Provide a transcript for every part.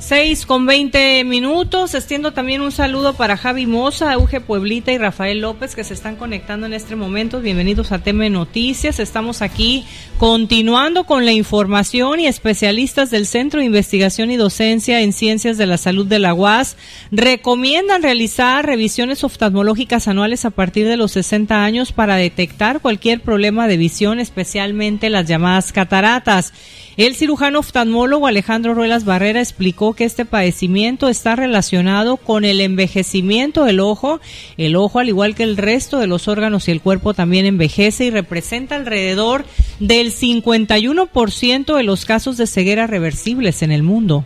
6:20. Extiendo también un saludo para Javi Moza, Euge Pueblita y Rafael López, que se están conectando en este momento. Bienvenidos a TM Noticias. Estamos aquí continuando con la información, y especialistas del Centro de Investigación y Docencia en Ciencias de la Salud de la UAS recomiendan realizar revisiones oftalmológicas anuales a partir de los 60 años para detectar cualquier problema de visión, especialmente las llamadas cataratas. El cirujano oftalmólogo Alejandro Ruelas Barrera explicó que este padecimiento está relacionado con el envejecimiento del ojo. El ojo, al igual que el resto de los órganos y el cuerpo, también envejece y representa alrededor del 51% de los casos de ceguera reversibles en el mundo.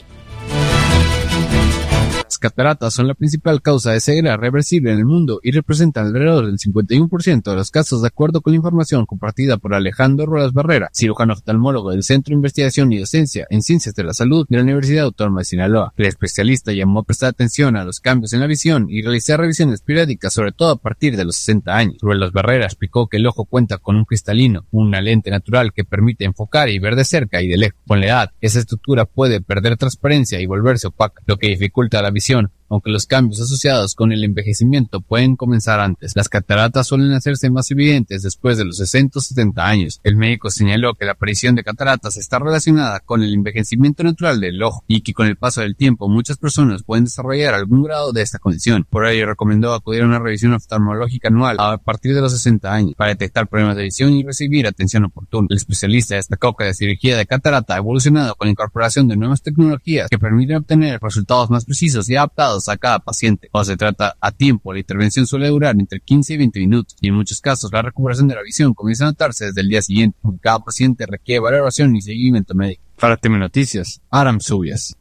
Las cataratas son la principal causa de ceguera reversible en el mundo y representan alrededor del 51% de los casos, de acuerdo con la información compartida por Alejandro Ruelas Barrera, cirujano oftalmólogo del Centro de Investigación y Docencia en Ciencias de la Salud de la Universidad Autónoma de Sinaloa. El especialista llamó a prestar atención a los cambios en la visión y realizar revisiones periódicas, sobre todo a partir de los 60 años. Ruelas Barrera explicó que el ojo cuenta con un cristalino, una lente natural que permite enfocar y ver de cerca y de lejos. Con la edad, esa estructura puede perder transparencia y volverse opaca, lo que dificulta la visión, aunque los cambios asociados con el envejecimiento pueden comenzar antes. Las cataratas suelen hacerse más evidentes después de los 60 o 70 años. El médico señaló que la aparición de cataratas está relacionada con el envejecimiento natural del ojo y que con el paso del tiempo muchas personas pueden desarrollar algún grado de esta condición. Por ello recomendó acudir a una revisión oftalmológica anual a partir de los 60 años para detectar problemas de visión y recibir atención oportuna. El especialista destacó que la cirugía de catarata ha evolucionado con la incorporación de nuevas tecnologías que permiten obtener resultados más precisos y adaptados a cada paciente. Cuando se trata a tiempo, la intervención suele durar entre 15 y 20 minutos y en muchos casos la recuperación de la visión comienza a notarse desde el día siguiente. Cada paciente requiere valoración y seguimiento médico. Para TM Noticias, Aram Subias.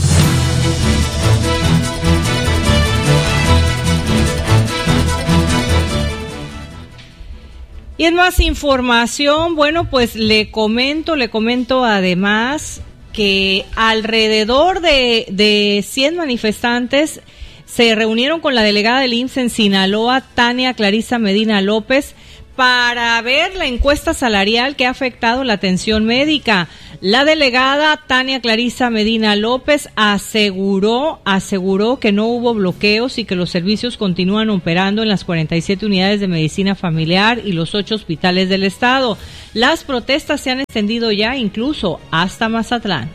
Y en más información, bueno, pues le comento además que alrededor de 100 manifestantes se reunieron con la delegada del IMSS en Sinaloa, Tania Clarisa Medina López, para ver la encuesta salarial que ha afectado la atención médica. La delegada Tania Clarisa Medina López aseguró que no hubo bloqueos y que los servicios continúan operando en las 47 unidades de medicina familiar y los 8 hospitales del estado. Las protestas se han extendido ya incluso hasta Mazatlán.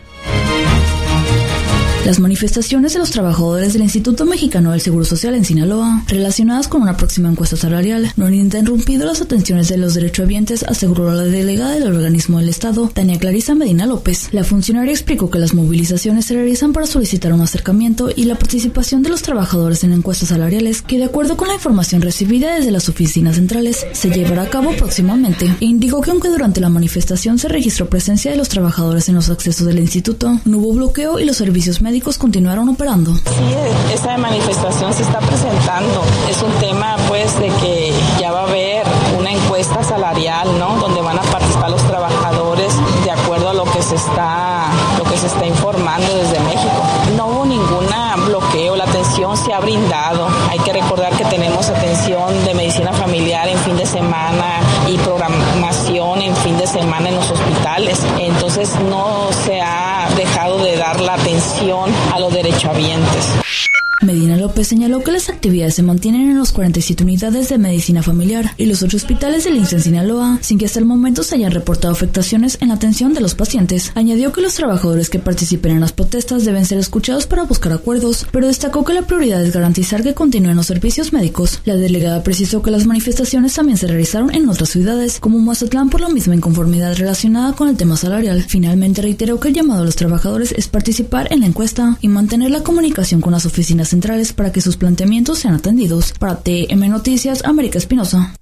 Las manifestaciones de los trabajadores del Instituto Mexicano del Seguro Social en Sinaloa, relacionadas con una próxima encuesta salarial, no han interrumpido las atenciones de los derechohabientes, aseguró la delegada del organismo del Estado, Tania Clarisa Medina López. La funcionaria explicó que las movilizaciones se realizan para solicitar un acercamiento y la participación de los trabajadores en encuestas salariales, que de acuerdo con la información recibida desde las oficinas centrales, se llevará a cabo próximamente. E indicó que aunque durante la manifestación se registró presencia de los trabajadores en los accesos del instituto, no hubo bloqueo y los servicios médicos continuaron operando. Sí, esta manifestación se está presentando. Es un tema, pues, de que ya va a haber una encuesta salarial, ¿no? Donde van a participar los trabajadores de acuerdo a lo que se está informando desde México. No hubo ningún bloqueo, la atención se ha brindado. Hay que recordar que tenemos atención de medicina familiar en fin de semana y programación en fin de semana en los hospitales. Entonces no se ha dejado de dar la atención a los derechohabientes. Medina López señaló que las actividades se mantienen en las 47 unidades de medicina familiar y los 8 hospitales del IMSS en Sinaloa, sin que hasta el momento se hayan reportado afectaciones en la atención de los pacientes. Añadió que los trabajadores que participen en las protestas deben ser escuchados para buscar acuerdos, pero destacó que la prioridad es garantizar que continúen los servicios médicos. La delegada precisó que las manifestaciones también se realizaron en otras ciudades, como Mazatlán, por la misma inconformidad relacionada con el tema salarial. Finalmente reiteró que el llamado a los trabajadores es participar en la encuesta y mantener la comunicación con las oficinas centrales para que sus planteamientos sean atendidos. Para TM Noticias, América Espinosa.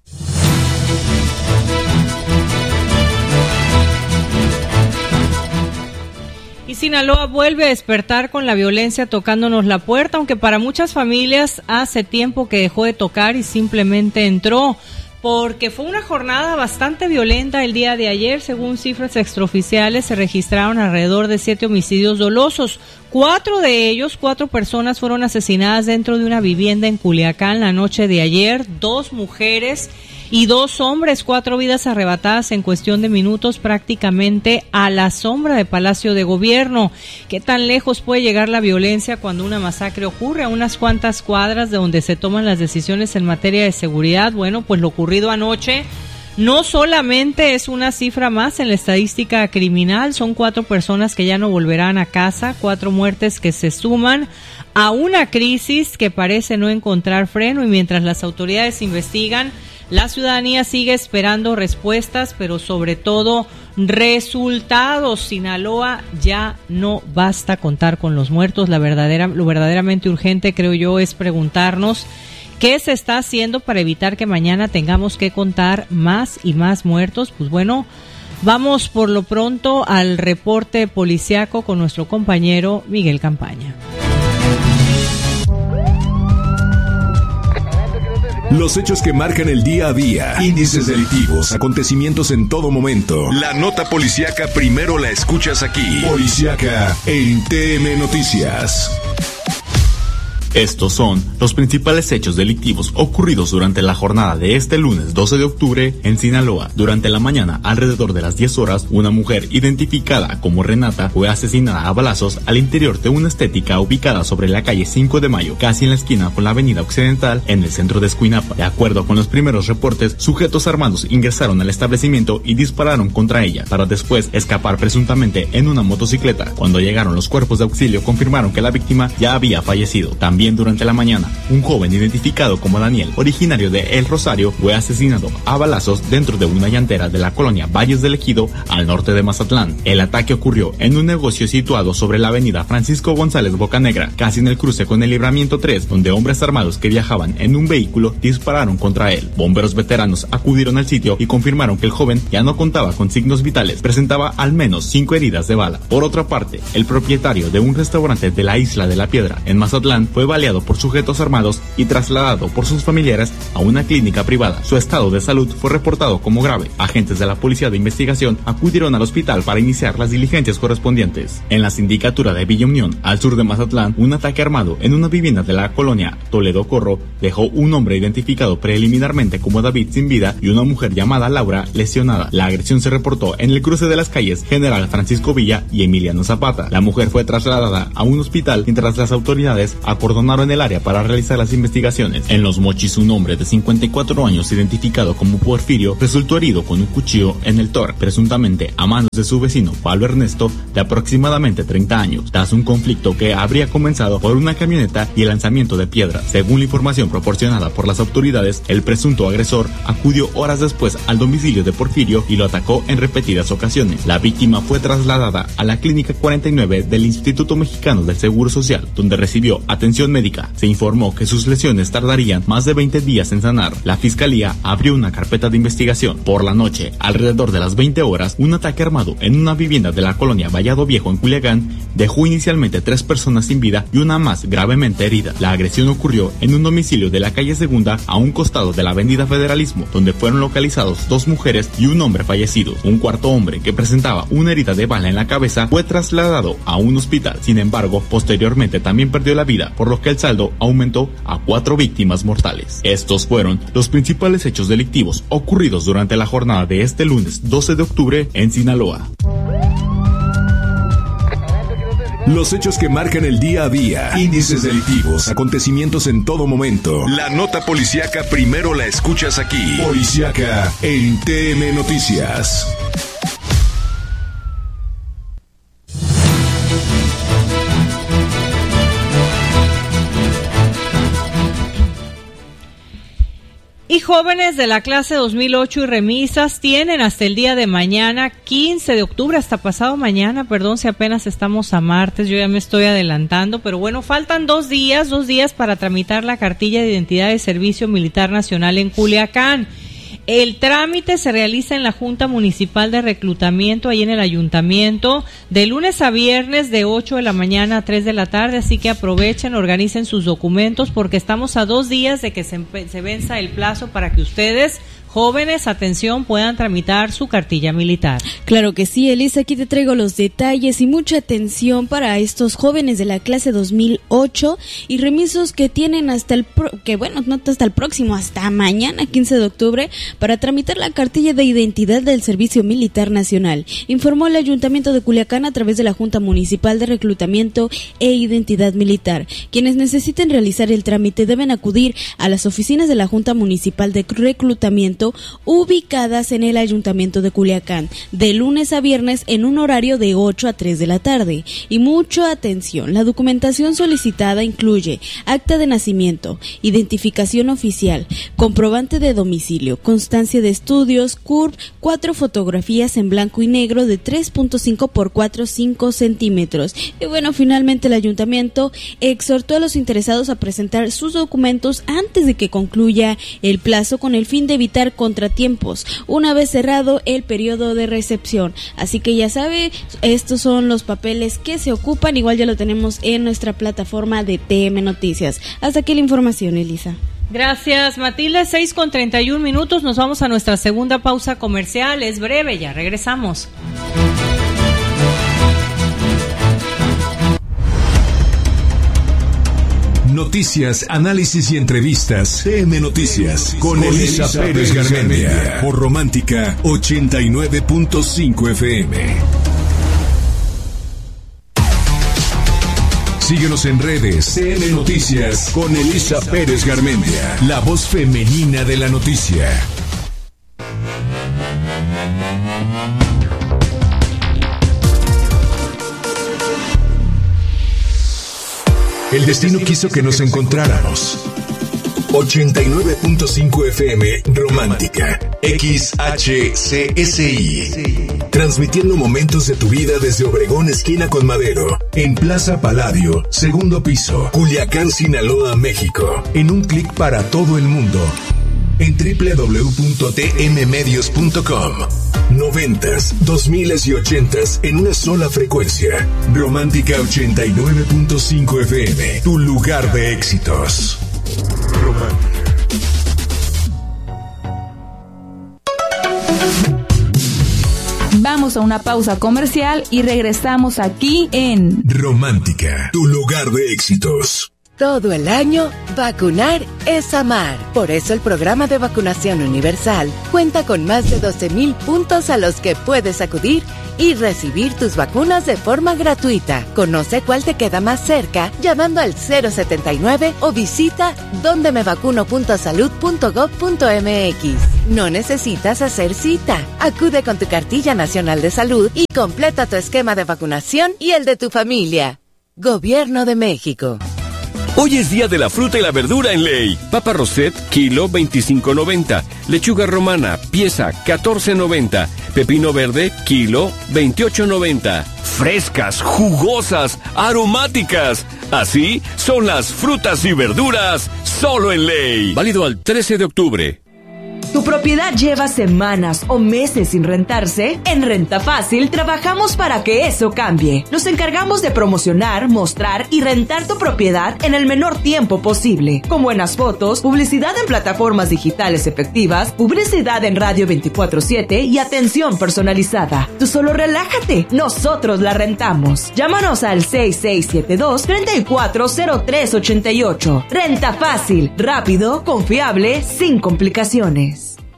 Y Sinaloa vuelve a despertar con la violencia tocándonos la puerta, aunque para muchas familias hace tiempo que dejó de tocar y simplemente entró, porque fue una jornada bastante violenta el día de ayer. Según cifras extraoficiales, se registraron alrededor de 7 homicidios dolosos. 4 de ellos, 4 personas fueron asesinadas dentro de una vivienda en Culiacán la noche de ayer, 2 mujeres y 2 hombres, 4 vidas arrebatadas en cuestión de minutos, prácticamente a la sombra de Palacio de Gobierno. ¿Qué tan lejos puede llegar la violencia cuando una masacre ocurre a unas cuantas cuadras de donde se toman las decisiones en materia de seguridad? Bueno, pues lo ocurrido anoche no solamente es una cifra más en la estadística criminal, son 4 personas que ya no volverán a casa, 4 muertes que se suman a una crisis que parece no encontrar freno, y mientras las autoridades investigan, la ciudadanía sigue esperando respuestas, pero sobre todo resultados. Sinaloa, ya no basta contar con los muertos. Lo verdaderamente urgente, creo yo, es preguntarnos ¿qué se está haciendo para evitar que mañana tengamos que contar más y más muertos? Pues bueno, vamos por lo pronto al reporte policiaco con nuestro compañero Miguel Campaña. Los hechos que marcan el día a día, índices delictivos, acontecimientos en todo momento. La nota policíaca primero la escuchas aquí. Policíaca en TM Noticias. Estos son los principales hechos delictivos ocurridos durante la jornada de este lunes 12 de octubre en Sinaloa. Durante la mañana, alrededor de las 10 horas, una mujer identificada como Renata fue asesinada a balazos al interior de una estética ubicada sobre la calle 5 de Mayo, casi en la esquina con la avenida Occidental en el centro de Escuinapa. De acuerdo con los primeros reportes, sujetos armados ingresaron al establecimiento y dispararon contra ella, para después escapar presuntamente en una motocicleta. Cuando llegaron los cuerpos de auxilio, confirmaron que la víctima ya había fallecido. También durante la mañana, un joven identificado como Daniel, originario de El Rosario, fue asesinado a balazos dentro de una llantera de la colonia Valles del Ejido, al norte de Mazatlán. El ataque ocurrió en un negocio situado sobre la avenida Francisco González Bocanegra, casi en el cruce con el Libramiento 3, donde hombres armados que viajaban en un vehículo dispararon contra él. Bomberos veteranos acudieron al sitio y confirmaron que el joven ya no contaba con signos vitales, presentaba al menos 5 heridas de bala. Por otra parte, el propietario de un restaurante de la Isla de la Piedra, en Mazatlán, fue baleado por sujetos armados y trasladado por sus familiares a una clínica privada. Su estado de salud fue reportado como grave. Agentes de la Policía de Investigación acudieron al hospital para iniciar las diligencias correspondientes. En la sindicatura de Villa Unión, al sur de Mazatlán, un ataque armado en una vivienda de la colonia Toledo Corro dejó un hombre identificado preliminarmente como David sin vida y una mujer llamada Laura lesionada. La agresión se reportó en el cruce de las calles General Francisco Villa y Emiliano Zapata. La mujer fue trasladada a un hospital mientras las autoridades acordonaron el área para realizar las investigaciones. En Los Mochis, un hombre de 54 años identificado como Porfirio resultó herido con un cuchillo en el tórax, presuntamente a manos de su vecino Pablo Ernesto, de aproximadamente 30 años, tras un conflicto que habría comenzado por una camioneta y el lanzamiento de piedras. Según la información proporcionada por las autoridades, el presunto agresor acudió horas después al domicilio de Porfirio y lo atacó en repetidas ocasiones. La víctima fue trasladada a la Clínica 49 del Instituto Mexicano del Seguro Social, donde recibió atención médica. Se informó que sus lesiones tardarían más de 20 días en sanar. La fiscalía abrió una carpeta de investigación. Por la noche, alrededor de las 20 horas, un ataque armado en una vivienda de la colonia Vallado Viejo en Culiacán dejó inicialmente 3 personas sin vida y una más gravemente herida. La agresión ocurrió en un domicilio de la calle Segunda, a un costado de la avenida Federalismo, donde fueron localizados 2 mujeres y un hombre fallecido. Un cuarto hombre, que presentaba una herida de bala en la cabeza, fue trasladado a un hospital. Sin embargo, posteriormente también perdió la vida, por lo que el saldo aumentó a 4 víctimas mortales. Estos fueron los principales hechos delictivos ocurridos durante la jornada de este lunes 12 de octubre en Sinaloa. Los hechos que marcan el día a día, índices delictivos, acontecimientos en todo momento. La nota policíaca primero la escuchas aquí. Policíaca en TM Noticias. Y jóvenes de la clase 2008 y remisas tienen hasta el día de mañana, 15 de octubre, hasta pasado mañana, perdón si apenas estamos a martes, yo ya me estoy adelantando, pero bueno, faltan 2 días para tramitar la cartilla de identidad de Servicio Militar Nacional en Culiacán. El trámite se realiza en la Junta Municipal de Reclutamiento, ahí en el Ayuntamiento, de lunes a viernes de 8 de la mañana a 3 de la tarde, así que aprovechen, organicen sus documentos porque estamos a 2 días de que se venza el plazo para que ustedes jóvenes, atención, puedan tramitar su cartilla militar. Claro que sí, Elisa, aquí te traigo los detalles y mucha atención para estos jóvenes de la clase 2008 y remisos que tienen hasta mañana, 15 de octubre, para tramitar la cartilla de identidad del Servicio Militar Nacional, informó el Ayuntamiento de Culiacán a través de la Junta Municipal de Reclutamiento e Identidad Militar. Quienes necesiten realizar el trámite deben acudir a las oficinas de la Junta Municipal de Reclutamiento ubicadas en el Ayuntamiento de Culiacán, de lunes a viernes en un horario de 8 a 3 de la tarde. Y mucha atención, la documentación solicitada incluye acta de nacimiento, identificación oficial, comprobante de domicilio, constancia de estudios, CURP, 4 fotografías en blanco y negro de 3.5 por 4.5 centímetros. Y bueno, finalmente el ayuntamiento exhortó a los interesados a presentar sus documentos antes de que concluya el plazo con el fin de evitar contratiempos una vez cerrado el periodo de recepción. Así que ya sabe, estos son los papeles que se ocupan, igual ya lo tenemos en nuestra plataforma de TM Noticias. Hasta aquí la información, Elisa. Gracias, Matilde. 6:31, nos vamos a nuestra segunda pausa comercial, es breve, ya regresamos. Noticias, análisis y entrevistas. TM Noticias con Elisa Pérez Garmendia por Romántica 89.5 FM. Síguenos en redes. TM Noticias con Elisa Pérez Garmendia, la voz femenina de la noticia. El destino quiso que nos encontráramos. 89.5 FM Romántica XHCSI. Transmitiendo momentos de tu vida desde Obregón, esquina con Madero, en Plaza Palladio, segundo piso, Culiacán, Sinaloa, México. En un clic para todo el mundo. En www.tmmedios.com. 90s, 2000s y 80s en una sola frecuencia. Romántica 89.5 FM, tu lugar de éxitos. Romántica. Vamos a una pausa comercial y regresamos aquí en Romántica, tu lugar de éxitos. Todo el año, vacunar es amar. Por eso el programa de vacunación universal cuenta con más de 12,000 puntos a los que puedes acudir y recibir tus vacunas de forma gratuita. Conoce cuál te queda más cerca llamando al 079 o visita dondemevacuno.salud.gov.mx. No necesitas hacer cita. Acude con tu cartilla nacional de salud y completa tu esquema de vacunación y el de tu familia. Gobierno de México. Hoy es día de la fruta y la verdura en Ley. Papa Roset, kilo 25.90. Lechuga romana, pieza 14.90. Pepino verde, kilo 28.90. Frescas, jugosas, aromáticas. Así son las frutas y verduras solo en Ley. Válido al 13 de octubre. ¿Tu propiedad lleva semanas o meses sin rentarse? En Renta Fácil trabajamos para que eso cambie. Nos encargamos de promocionar, mostrar y rentar tu propiedad en el menor tiempo posible. Con buenas fotos, publicidad en plataformas digitales efectivas, publicidad en radio 24/7 y atención personalizada. Tú solo relájate, nosotros la rentamos. Llámanos al 6672-340388. Renta Fácil, rápido, confiable, sin complicaciones.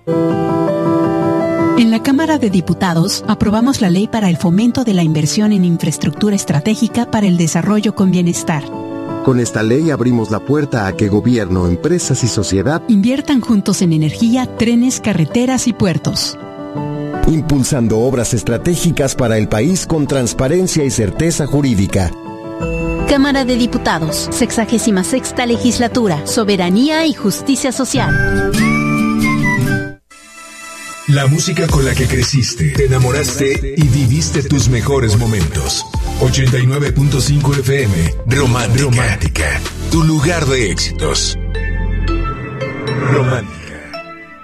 En la Cámara de Diputados aprobamos la Ley para el Fomento de la Inversión en Infraestructura Estratégica para el Desarrollo con Bienestar. Con esta ley abrimos la puerta a que gobierno, empresas y sociedad inviertan juntos en energía, trenes, carreteras y puertos. Impulsando obras estratégicas para el país con transparencia y certeza jurídica. Cámara de Diputados, 66ª Legislatura, Soberanía y Justicia Social. La música con la que creciste, te enamoraste y viviste tus mejores momentos. 89.5 FM, Romántica, tu lugar de éxitos. Romántica.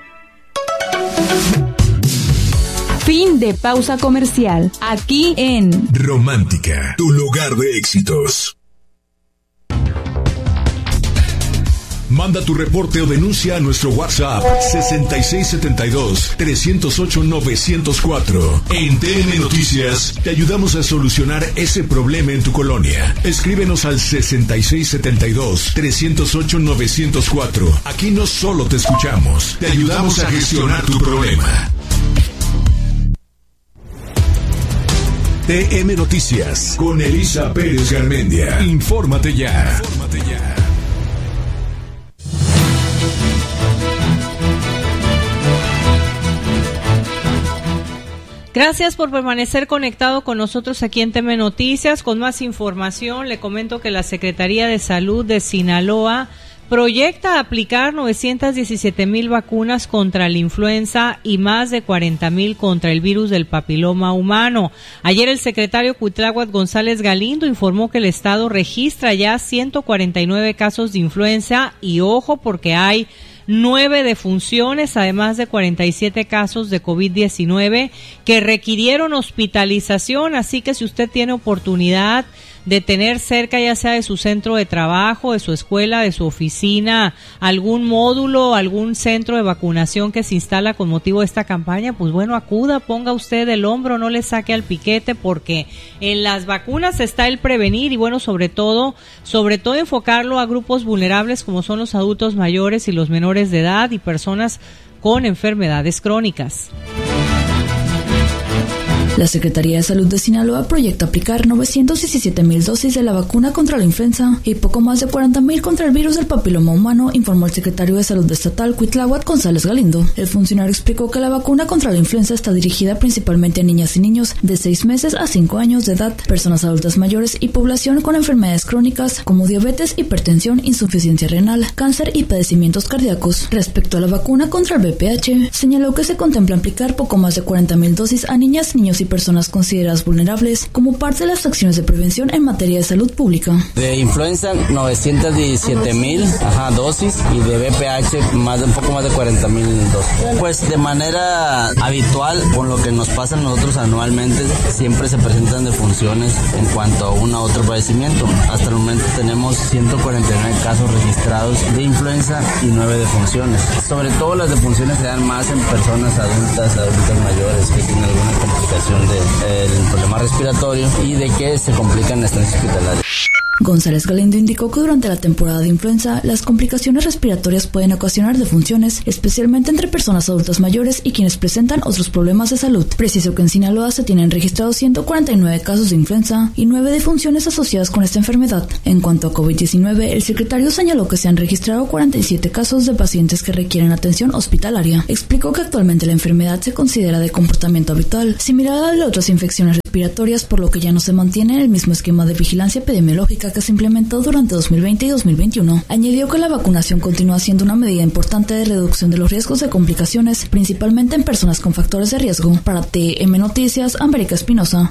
Fin de pausa comercial, aquí en Romántica, tu lugar de éxitos. Manda tu reporte o denuncia a nuestro WhatsApp 6672-308-904. En TN Noticias te ayudamos a solucionar ese problema en tu colonia. Escríbenos al 6672-308-904. Aquí no solo te escuchamos, te ayudamos a gestionar tu problema. TM Noticias con Elisa Pérez Garmendia. Infórmate ya. Gracias por permanecer conectado con nosotros aquí en TM Noticias. Con más información, le comento que la Secretaría de Salud de Sinaloa proyecta aplicar 917,000 vacunas contra la influenza y más de 40,000 contra el virus del papiloma humano. Ayer el secretario Cuitláhuac González Galindo informó que el estado registra ya 149 casos de influenza y ojo porque hay 9 defunciones, además de 47 casos de COVID-19 que requirieron hospitalización, así que si usted tiene oportunidad de tener cerca, ya sea de su centro de trabajo, de su escuela, de su oficina, algún módulo, algún centro de vacunación que se instala con motivo de esta campaña, pues bueno, acuda, ponga usted el hombro, no le saque al piquete, porque en las vacunas está el prevenir y bueno, sobre todo enfocarlo a grupos vulnerables como son los adultos mayores y los menores de edad y personas con enfermedades crónicas. La Secretaría de Salud de Sinaloa proyecta aplicar 917,000 dosis de la vacuna contra la influenza y poco más de 40,000 contra el virus del papiloma humano, informó el secretario de Salud estatal Cuitláhuac González Galindo. El funcionario explicó que la vacuna contra la influenza está dirigida principalmente a niñas y niños de 6 meses a 5 años de edad, personas adultas mayores y población con enfermedades crónicas como diabetes, hipertensión, insuficiencia renal, cáncer y padecimientos cardíacos. Respecto a la vacuna contra el VPH, señaló que se contempla aplicar poco más de 40,000 dosis a niñas, niños y personas consideradas vulnerables como parte de las acciones de prevención en materia de salud pública. De influenza 917,000 dosis y de VPH un poco más de 40,000 dosis. Pues de manera habitual, con lo que nos pasa a nosotros anualmente, siempre se presentan defunciones en cuanto a uno u otro padecimiento. Hasta el momento tenemos 149 casos registrados de influenza y 9 defunciones. Sobre todo las defunciones se dan más en personas adultas mayores que tienen alguna complicación del problema respiratorio y de que se complican las estancias hospitalarias. González Galindo indicó que durante la temporada de influenza, las complicaciones respiratorias pueden ocasionar defunciones, especialmente entre personas adultas mayores y quienes presentan otros problemas de salud. Precisó que en Sinaloa se tienen registrados 149 casos de influenza y 9 defunciones asociadas con esta enfermedad. En cuanto a COVID-19, el secretario señaló que se han registrado 47 casos de pacientes que requieren atención hospitalaria. Explicó que actualmente la enfermedad se considera de comportamiento habitual, similar a la de otras infecciones respiratorias, por lo que ya no se mantiene el mismo esquema de vigilancia epidemiológica que se implementó durante 2020 y 2021. Añadió que la vacunación continúa siendo una medida importante de reducción de los riesgos de complicaciones, principalmente en personas con factores de riesgo. Para TM Noticias, América Espinosa.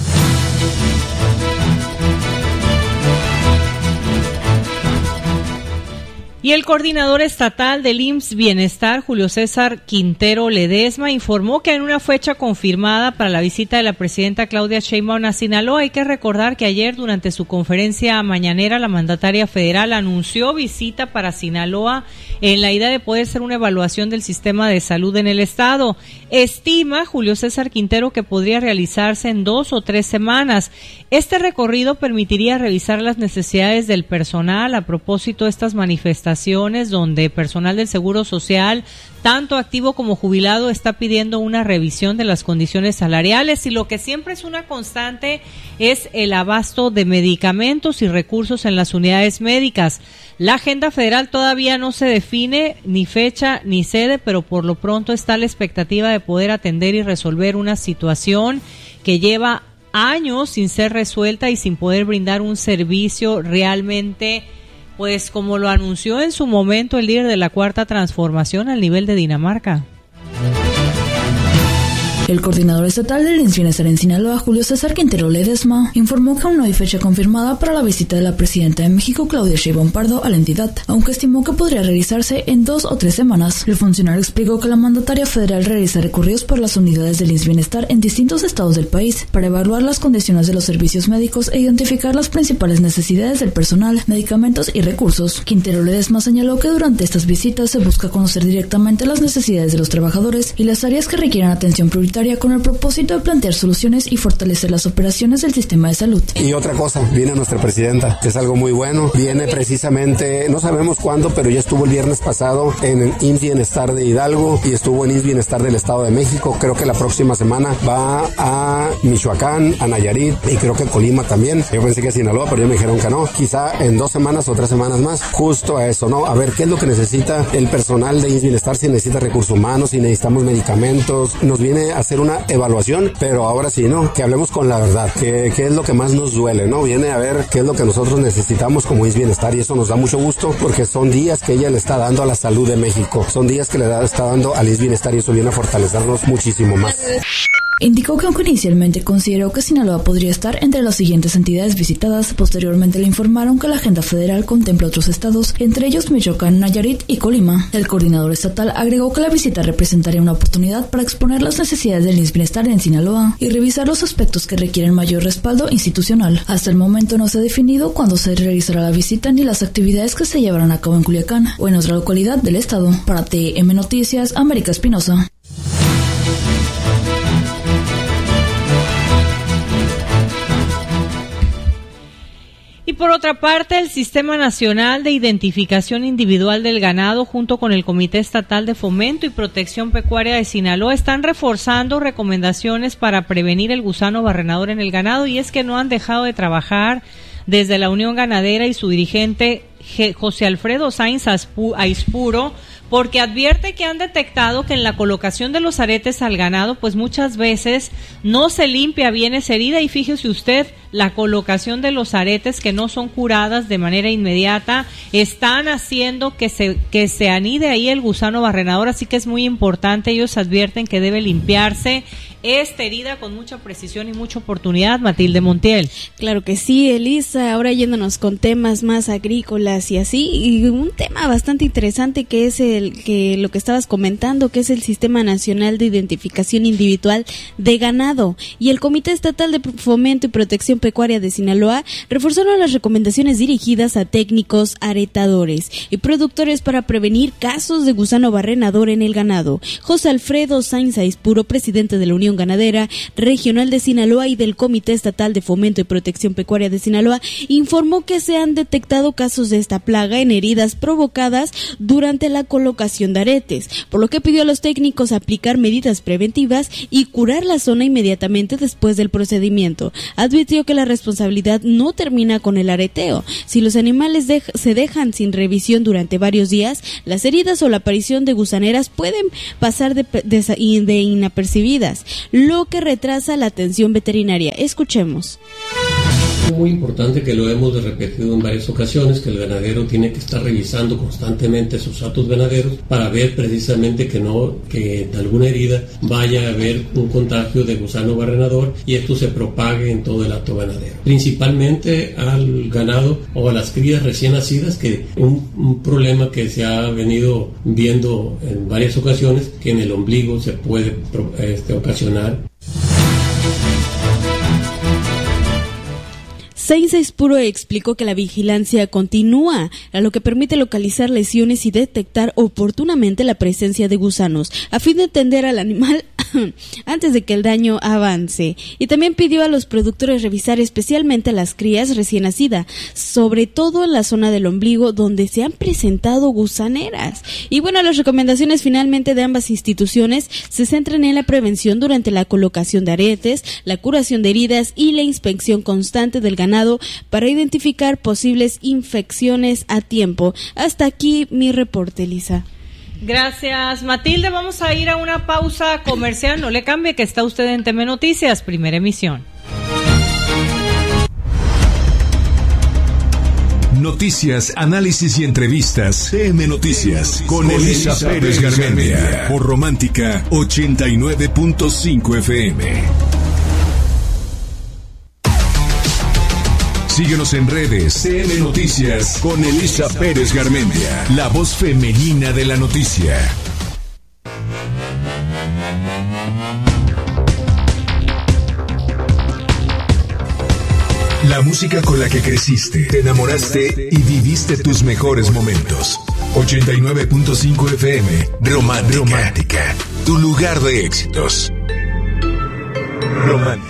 Y el coordinador estatal del IMSS Bienestar, Julio César Quintero Ledesma, informó que en una fecha confirmada para la visita de la presidenta Claudia Sheinbaum a Sinaloa. Hay que recordar que ayer durante su conferencia mañanera la mandataria federal anunció visita para Sinaloa en la idea de poder hacer una evaluación del sistema de salud en el estado. Estima Julio César Quintero que podría realizarse en 2 o 3 semanas. Este recorrido permitiría revisar las necesidades del personal a propósito de estas manifestaciones donde personal del Seguro Social, tanto activo como jubilado, está pidiendo una revisión de las condiciones salariales, y lo que siempre es una constante es el abasto de medicamentos y recursos en las unidades médicas. La agenda federal todavía no se define ni fecha ni sede, pero por lo pronto está la expectativa de poder atender y resolver una situación que lleva años sin ser resuelta y sin poder brindar un servicio realmente, pues como lo anunció en su momento el líder de la Cuarta Transformación, al nivel de Dinamarca. El coordinador estatal del IMSS Bienestar en Sinaloa, Julio César Quintero Ledesma, informó que aún no hay fecha confirmada para la visita de la presidenta de México, Claudia Sheinbaum Pardo, a la entidad, aunque estimó que podría realizarse en 2 o 3 semanas. El funcionario explicó que la mandataria federal realiza recorridos por las unidades del IMSS Bienestar en distintos estados del país para evaluar las condiciones de los servicios médicos e identificar las principales necesidades del personal, medicamentos y recursos. Quintero Ledesma señaló que durante estas visitas se busca conocer directamente las necesidades de los trabajadores y las áreas que requieran atención prioritaria con el propósito de plantear soluciones y fortalecer las operaciones del sistema de salud. Y otra cosa, viene nuestra presidenta, que es algo muy bueno. Viene precisamente, no sabemos cuándo, pero ya estuvo el viernes pasado en el IMSS Bienestar de Hidalgo y estuvo en IMSS Bienestar del Estado de México. Creo que la próxima semana va a Michoacán, a Nayarit y creo que Colima también. Yo pensé que a Sinaloa, pero ya me dijeron que no. Quizá en 2 semanas o 3 semanas más, justo a eso, ¿no? A ver qué es lo que necesita el personal de IMSS Bienestar, si necesita recursos humanos, si necesitamos medicamentos. Nos viene a hacer una evaluación, pero ahora sí, ¿no? Que hablemos con la verdad, que es lo que más nos duele, ¿no? Viene a ver qué es lo que nosotros necesitamos como IMSS Bienestar y eso nos da mucho gusto porque son días que ella le está dando a la salud de México, son días que está dando al IMSS Bienestar y eso viene a fortalecernos muchísimo más. Indicó que aunque inicialmente consideró que Sinaloa podría estar entre las siguientes entidades visitadas, posteriormente le informaron que la agenda federal contempla otros estados, entre ellos Michoacán, Nayarit y Colima. El coordinador estatal agregó que la visita representaría una oportunidad para exponer las necesidades del IMSS Bienestar en Sinaloa y revisar los aspectos que requieren mayor respaldo institucional. Hasta el momento no se ha definido cuándo se realizará la visita ni las actividades que se llevarán a cabo en Culiacán o en otra localidad del estado. Para TM Noticias, América Espinosa. Y por otra parte, el Sistema Nacional de Identificación Individual del Ganado, junto con el Comité Estatal de Fomento y Protección Pecuaria de Sinaloa, están reforzando recomendaciones para prevenir el gusano barrenador en el ganado, y es que no han dejado de trabajar desde la Unión Ganadera y su dirigente José Alfredo Sainz Aispuro, porque advierte que han detectado que en la colocación de los aretes al ganado, pues muchas veces no se limpia bien esa herida, y fíjese usted, la colocación de los aretes que no son curadas de manera inmediata están haciendo que se anide ahí el gusano barrenador, así que es muy importante. Ellos advierten que debe limpiarse esta herida con mucha precisión y mucha oportunidad. Matilde Montiel. Claro que sí, Elisa, ahora yéndonos con temas más agrícolas y así, y un tema bastante interesante que es lo que estabas comentando, que es el Sistema Nacional de Identificación Individual de Ganado, y el Comité Estatal de Fomento y Protección Pecuaria de Sinaloa reforzaron las recomendaciones dirigidas a técnicos aretadores y productores para prevenir casos de gusano barrenador en el ganado. José Alfredo Sainz Aispuro, presidente de la Unión Ganadera Regional de Sinaloa y del Comité Estatal de Fomento y Protección Pecuaria de Sinaloa, informó que se han detectado casos de esta plaga en heridas provocadas durante la colocación de aretes, por lo que pidió a los técnicos aplicar medidas preventivas y curar la zona inmediatamente después del procedimiento. Advirtió que la responsabilidad no termina con el areteo. Si los animales se dejan sin revisión durante varios días, las heridas o la aparición de gusaneras pueden pasar de inapercibidas, lo que retrasa la atención veterinaria. Escuchemos. Es muy importante, que lo hemos repetido en varias ocasiones, que el ganadero tiene que estar revisando constantemente sus hatos ganaderos para ver precisamente que en alguna herida vaya a haber un contagio de gusano barrenador y esto se propague en todo el hato ganadero. Principalmente al ganado o a las crías recién nacidas, que un problema que se ha venido viendo en varias ocasiones, que en el ombligo se puede ocasionar. Sainz Aispuro explicó que la vigilancia continúa, a lo que permite localizar lesiones y detectar oportunamente la presencia de gusanos, a fin de atender al animal antes de que el daño avance. Y también pidió a los productores revisar especialmente a las crías recién nacidas, sobre todo en la zona del ombligo donde se han presentado gusaneras. Y bueno, las recomendaciones finalmente de ambas instituciones se centran en la prevención durante la colocación de aretes, la curación de heridas y la inspección constante del ganado para identificar posibles infecciones a tiempo. Hasta aquí mi reporte, Lisa. Gracias, Matilde. Vamos a ir a una pausa comercial. No le cambie, que está usted en TM Noticias, primera emisión. Noticias, análisis y entrevistas. TM Noticias con Elisa Pérez Garmendia. Por Romántica 89.5 FM. Síguenos en redes. TM Noticias con Elisa Pérez Garmendia. La voz femenina de la noticia. La música con la que creciste, te enamoraste y viviste tus mejores momentos. 89.5 FM, Romántica, tu lugar de éxitos. Romántica.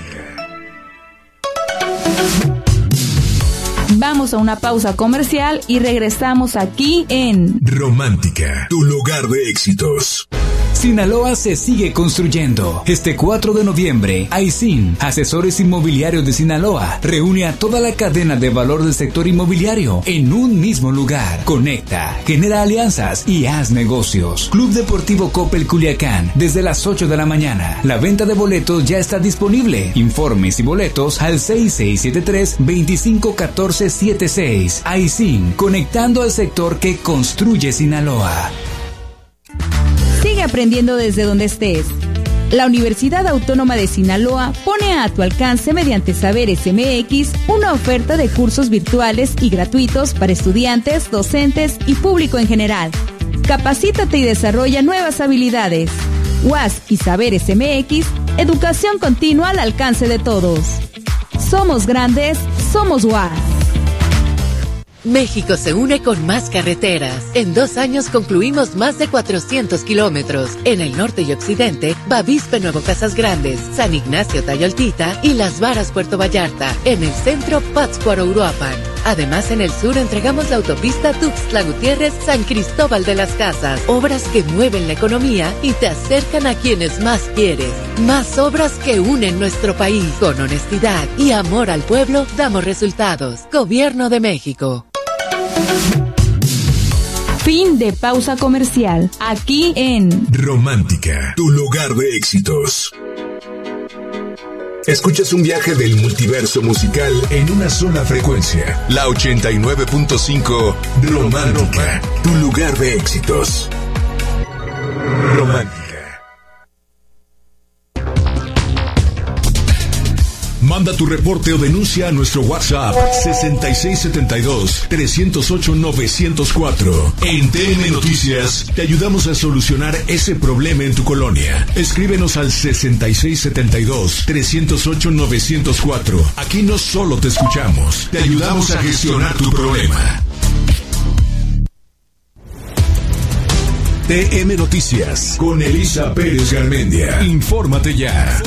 Vamos a una pausa comercial y regresamos aquí en Romántica, tu lugar de éxitos. Sinaloa se sigue construyendo. Este 4 de noviembre, Aisin, Asesores Inmobiliarios de Sinaloa, reúne a toda la cadena de valor del sector inmobiliario en un mismo lugar. Conecta, genera alianzas y haz negocios. Club Deportivo Coppel Culiacán, desde las 8 de la mañana. La venta de boletos ya está disponible. Informes y boletos al 6673-251476. Aisin, conectando al sector que construye Sinaloa. Sigue aprendiendo desde donde estés. La Universidad Autónoma de Sinaloa pone a tu alcance mediante Saberes MX una oferta de cursos virtuales y gratuitos para estudiantes, docentes y público en general. Capacítate y desarrolla nuevas habilidades. UAS y Saberes MX, educación continua al alcance de todos. Somos grandes, somos UAS. México se une con más carreteras. En 2 años concluimos más de 400 kilómetros. En el norte y occidente, Bavispe Nuevo Casas Grandes, San Ignacio Tayoltita y Las Varas Puerto Vallarta. En el centro, Pátzcuaro Uruapan. Además, en el sur entregamos la autopista Tuxtla Gutiérrez San Cristóbal de las Casas. Obras que mueven la economía y te acercan a quienes más quieres. Más obras que unen nuestro país. Con honestidad y amor al pueblo, damos resultados. Gobierno de México. Fin de pausa comercial. Aquí en Romántica, tu lugar de éxitos. Escuchas un viaje del multiverso musical en una sola frecuencia. La 89.5 Romántica, tu lugar de éxitos. Romántica. Manda tu reporte o denuncia a nuestro WhatsApp 6672-308-904. En TN Noticias te ayudamos a solucionar ese problema en tu colonia. Escríbenos al 6672-308-904. Aquí no solo te escuchamos, te ayudamos a gestionar tu problema. TM Noticias con Elisa Pérez Garmendia. Infórmate ya.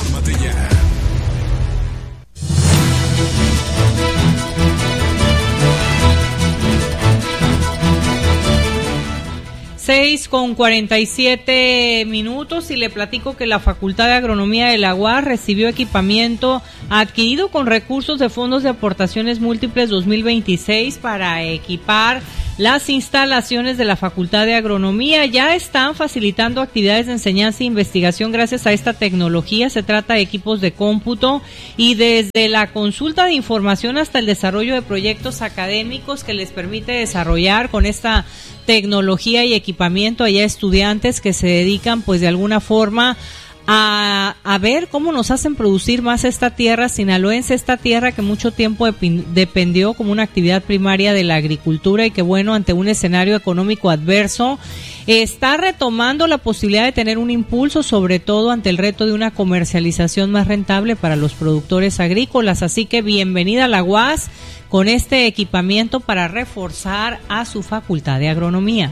6:47 y le platico que la Facultad de Agronomía de la UAS recibió equipamiento adquirido con recursos de fondos de aportaciones múltiples 2026 para equipar las instalaciones de la Facultad de Agronomía. Ya están facilitando actividades de enseñanza e investigación gracias a esta tecnología. Se trata de equipos de cómputo y desde la consulta de información hasta el desarrollo de proyectos académicos que les permite desarrollar con esta tecnología y equipamiento allá estudiantes que se dedican pues de alguna forma a ver cómo nos hacen producir más esta tierra sinaloense, esta tierra que mucho tiempo dependió como una actividad primaria de la agricultura y que bueno, ante un escenario económico adverso, está retomando la posibilidad de tener un impulso, sobre todo ante el reto de una comercialización más rentable para los productores agrícolas. Así que bienvenida a la UAS con este equipamiento para reforzar a su Facultad de Agronomía.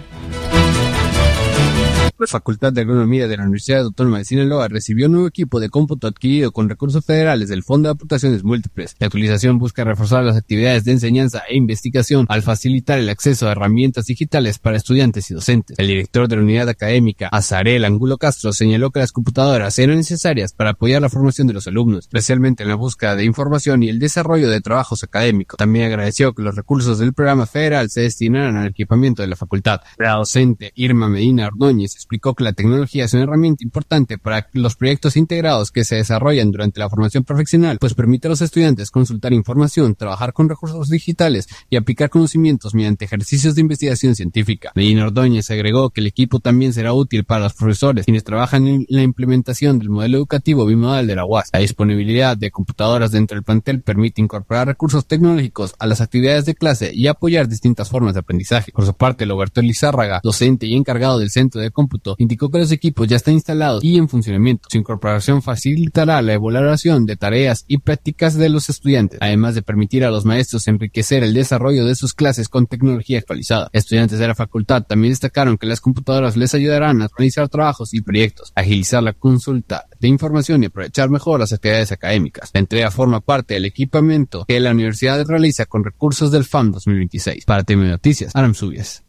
La Facultad de Agronomía de la Universidad Autónoma de Sinaloa recibió un nuevo equipo de cómputo adquirido con recursos federales del Fondo de Aportaciones Múltiples. La actualización busca reforzar las actividades de enseñanza e investigación al facilitar el acceso a herramientas digitales para estudiantes y docentes. El director de la unidad académica, Azarel Angulo Castro, señaló que las computadoras eran necesarias para apoyar la formación de los alumnos, especialmente en la búsqueda de información y el desarrollo de trabajos académicos. También agradeció que los recursos del programa federal se destinaran al equipamiento de la facultad. La docente Irma Medina Ordóñez explicó que la tecnología es una herramienta importante para los proyectos integrados que se desarrollan durante la formación profesional, pues permite a los estudiantes consultar información, trabajar con recursos digitales y aplicar conocimientos mediante ejercicios de investigación científica. Medina Ordóñez agregó que el equipo también será útil para los profesores, quienes trabajan en la implementación del modelo educativo bimodal de la UAS. La disponibilidad de computadoras dentro del plantel permite incorporar recursos tecnológicos a las actividades de clase y apoyar distintas formas de aprendizaje. Por su parte, Roberto Lizárraga, docente y encargado del centro de cómputo, indicó que los equipos ya están instalados y en funcionamiento. Su incorporación facilitará la evaluación de tareas y prácticas de los estudiantes, además de permitir a los maestros enriquecer el desarrollo de sus clases con tecnología actualizada. Estudiantes de la facultad también destacaron que las computadoras les ayudarán a realizar trabajos y proyectos, agilizar la consulta de información y aprovechar mejor las actividades académicas. La entrega forma parte del equipamiento que la universidad realiza con recursos del FAM 2026. Para TM Noticias, Aram Subias.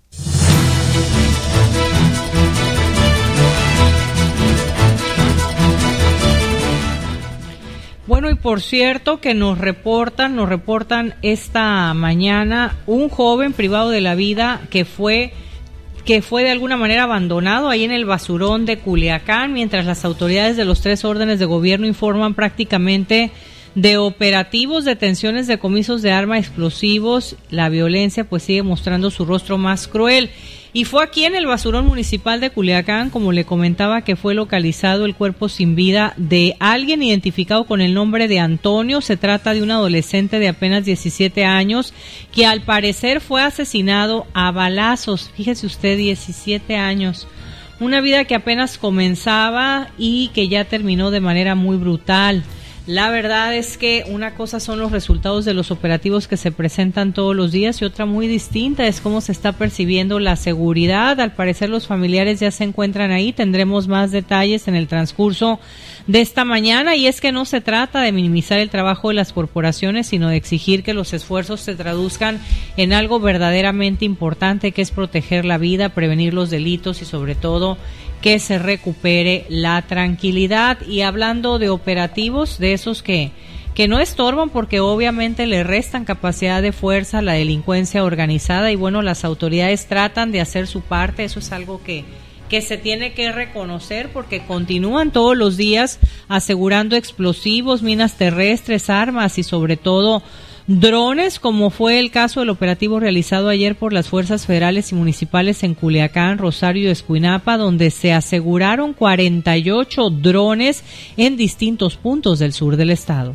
Bueno, y por cierto que nos reportan esta mañana un joven privado de la vida que fue de alguna manera abandonado ahí en el basurón de Culiacán, mientras las autoridades de los 3 órdenes de gobierno informan prácticamente de operativos, detenciones, decomisos de armas, explosivos. La violencia pues sigue mostrando su rostro más cruel. Y fue aquí en el basurón municipal de Culiacán, como le comentaba, que fue localizado el cuerpo sin vida de alguien identificado con el nombre de Antonio. Se trata de un adolescente de apenas 17 años que al parecer fue asesinado a balazos. Fíjese usted, 17 años. Una vida que apenas comenzaba y que ya terminó de manera muy brutal. La verdad es que una cosa son los resultados de los operativos que se presentan todos los días y otra muy distinta es cómo se está percibiendo la seguridad. Al parecer los familiares ya se encuentran ahí. Tendremos más detalles en el transcurso de esta mañana, y es que no se trata de minimizar el trabajo de las corporaciones, sino de exigir que los esfuerzos se traduzcan en algo verdaderamente importante, que es proteger la vida, prevenir los delitos y sobre todo que se recupere la tranquilidad. Y hablando de operativos, de esos que no estorban porque obviamente le restan capacidad de fuerza a la delincuencia organizada, y bueno, las autoridades tratan de hacer su parte. Eso es algo que se tiene que reconocer, porque continúan todos los días asegurando explosivos, minas terrestres, armas y sobre todo drones, como fue el caso del operativo realizado ayer por las fuerzas federales y municipales en Culiacán, Rosario y Escuinapa, donde se aseguraron 48 drones en distintos puntos del sur del estado.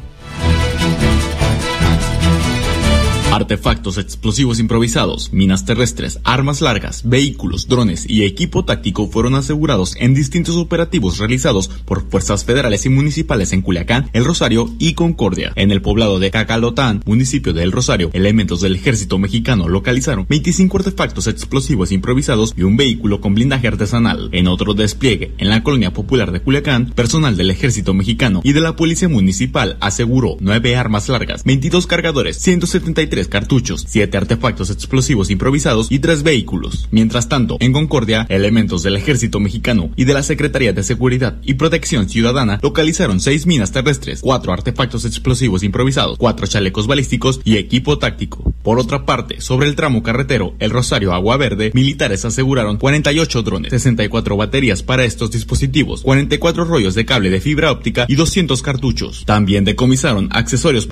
Artefactos explosivos improvisados, minas terrestres, armas largas, vehículos, drones y equipo táctico fueron asegurados en distintos operativos realizados por fuerzas federales y municipales en Culiacán, El Rosario y Concordia. En el poblado de Cacalotán, municipio de El Rosario, elementos del ejército mexicano localizaron 25 artefactos explosivos improvisados y un vehículo con blindaje artesanal. En otro despliegue, en la colonia popular de Culiacán, personal del ejército mexicano y de la policía municipal aseguró 9 armas largas, 22 cargadores, 173 cartuchos, 7 artefactos explosivos improvisados y 3 vehículos. Mientras tanto, en Concordia, elementos del ejército mexicano y de la Secretaría de Seguridad y Protección Ciudadana localizaron 6 minas terrestres, 4 artefactos explosivos improvisados, 4 chalecos balísticos y equipo táctico. Por otra parte, sobre el tramo carretero El Rosario Agua Verde, militares aseguraron 48 drones, 64 baterías para estos dispositivos, 44 rollos de cable de fibra óptica y 200 cartuchos. También decomisaron accesorios